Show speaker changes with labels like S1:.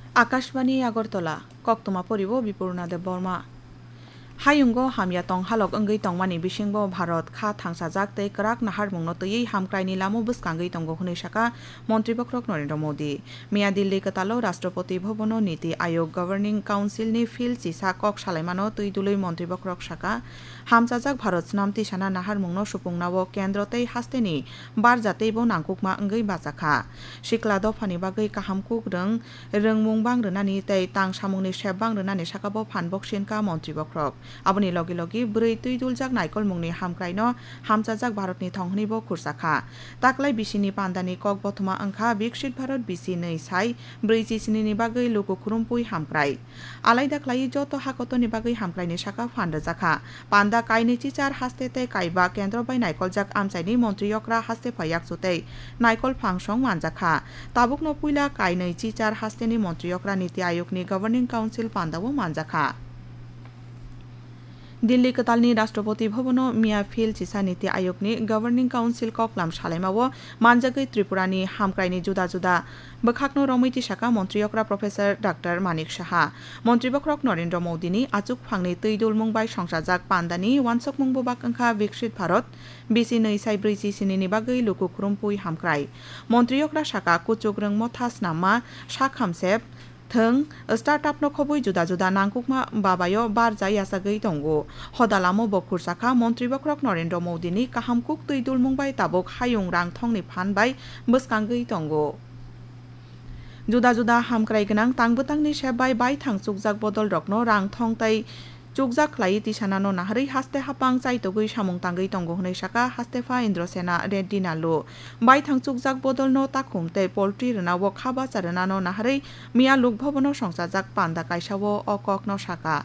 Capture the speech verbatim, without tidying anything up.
S1: আকাশবাণী আগরতলা কক্তমা পরিব বিপূর্ণা দেব বর্মা হায়ুঙ্গো হামিয়া তং Hulk অঙ্গৈ তংমানি বিশিংবো Bharat খা থাংসাজাক তৈ করাক নাহার মুংনো তৈই হামক্রাইনি লামো বুসকাঙ্গৈ তঙ্গো হুनै সাকা মন্ত্রী বক্রক নরেন্দ্র মোদী মিয়া দিল্লি কতালো রাষ্ট্রপতি ভবনো নীতি আয়োগ গভর্নিং কাউন্সিলনি ফিল চিসা কক সালাইমানো তৈ দুलै মন্ত্রী বক্রক সাকা হামসাজাক ভারত স্নামতি সানা নাহার মুংনো সুপুংনাও কেন্দ্র তৈ হাস্তেনি বার জাতৈবো নাংকুকमा অঙ্গৈ বাজাখা সিকলা দফানি বাগৈ কাহামকুক রং রংमुं बांग्रोनानि तै तां सामुंनि सेब बांग्रोनानि साकाबो फानबक सिनका मन्त्री बक्रक आबनि लगे लगे ब्रै तुइ दुलजाक नाइकल मुंनि हामक्राइनो हामसाजाक भारतनि थंहनिबो खुरसाखा ताकलाय बिसिनि पान्दानि कक बथमा अंखा विकसित भारत बिसि नै साइ ब्रैजि स्निनि बागै लोगो खुरुमपुइ हामक्राइ आलायदाख्लायै जत हाकतनि बागै हामक्राइनि साका फानदजाखा पान्दा काइनि चिचार हास्ते तै काइबा केन्द्र बाय नाइकलजाक आमचाइनि मन्त्रि यक्रा हास्ते फैयाक सुतै नाइकल फांसं मानजाखा ताबुकनो पुइला काइनै चिचार हास्तेनि मन्त्रि यक्रा नीति आयोगनि गभर्निं काउन्सिल पान्दाबो मानजाखा दिल्ली कतालनि राष्ट्रपति भवनो मिया फिल चिसा नीति आयोगनि गभर्निं काउन्सिल कक्लाम सालाइमावो मानजागै त्रिपुरानि हामक्राइनि जुदा जुदा बखाकनो रमैति साका मन्त्रि यक्रा प्रोफेसर डाक्टर मानिक साहा मन्त्रि बख्रक नरेन्द्र मोदीनि आचुक फांनि तैदुल मुंबाय संसाजाक पान्दानि वानसक मुंबोबाक अंखा विकसित भारत बिसि नै साइ ब्रैजि स्निनि बागै लुकु खुरुमपुइ हामक्राइ मन्त्रि यक्रा साका कुचुक रों मथास नामा साखामसेब थों स्टार्टआप खबुइ जुदा जुदा नांकुकमा बाबायो बार जाय आसागै दंगो हदालामो बखुरसाखा मन्त्रि बख्रक नरेन्द्र मोदीनि काहामकुक तैदुल मुंबाय ताबुक हायुं रां थंनि फानबाय बसकांगै दंगो जुदा जुदा हामक्राइ गोनां तांबोतांनि सेबाय बाय थांचुकजाक बदल रकनो रां थं तै चुकजाक लाई तिसानानो नाहरै हास्ते हापां चाइतगै सामुं तांगै तंगो हुनै साका हास्तेफा इन्द्रसेना रेड्डी नालु बाय थांचुकजाक बदलनो ताखुम तै पोल्ट्री रनावो खाबा चारनानो नाहरै मिया लुक भवनो संसाजाक पान्दा काइसावो अककनो साका